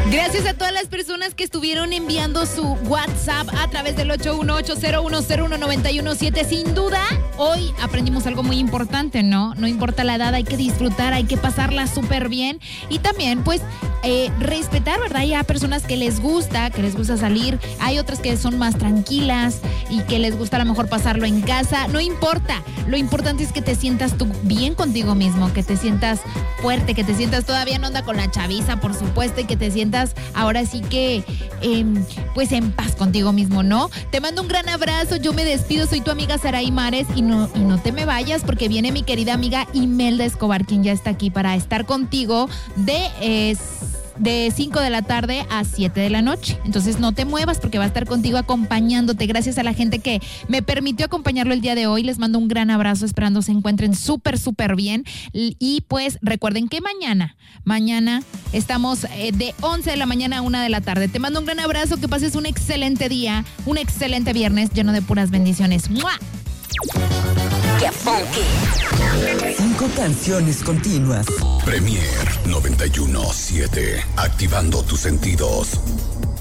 Gracias a todas las personas que estuvieron enviando su WhatsApp a través del 81801019117. Sin duda, hoy aprendimos algo muy importante, ¿no? No importa la edad, hay que disfrutar, hay que pasarla súper bien. Y también, pues, respetar, ¿verdad? Hay personas que les gusta salir. Hay otras que son más tranquilas y que les gusta a lo mejor pasarlo en casa. No importa. Lo importante es que te sientas tú bien contigo mismo, que te sientas fuerte, que te sientas todavía en onda con la chaviza, por supuesto, y que te sientas ahora sí que pues en paz contigo mismo, ¿no? Te mando un gran abrazo, yo me despido, soy tu amiga Saraí Mares y no te me vayas porque viene mi querida amiga Imelda Escobar, quien ya está aquí para estar contigo de 5 de la tarde a 7 de la noche. Entonces no te muevas porque va a estar contigo acompañándote. Gracias a la gente que me permitió acompañarlo el día de hoy. Les mando un gran abrazo, esperando se encuentren súper bien. Y pues recuerden que mañana estamos de 11 de la mañana a 1 de la tarde. Te mando un gran abrazo, que pases un excelente día, un excelente viernes lleno de puras bendiciones. ¡Mua! ¡Qué funky! 5 canciones continuas. Premier 91.7. Activando tus sentidos.